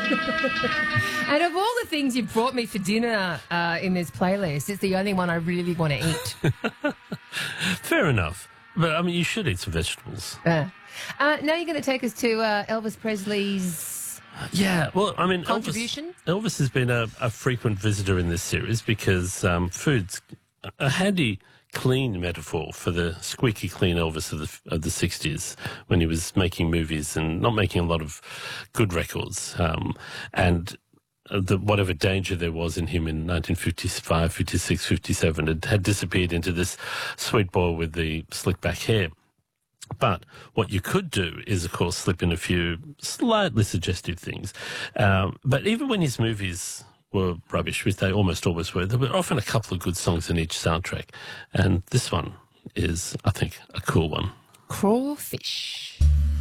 And of all the things you've brought me for dinner in this playlist, it's the only one I really want to eat. Fair enough. But, I mean, you should eat some vegetables. Now you're going to take us to Elvis Presley's Yeah, well, I mean, contribution. Elvis has been a frequent visitor in this series because food's a handy, clean metaphor for the squeaky clean Elvis of the 60s when he was making movies and not making a lot of good records. And whatever danger there was in him in 1955, 56, 57 had disappeared into this sweet boy with the slick back hair. But what you could do is, of course, slip in a few slightly suggestive things. But even when his movies were rubbish, which they almost always were, there were often a couple of good songs in each soundtrack. And this one is, I think, a cool one. Crawfish.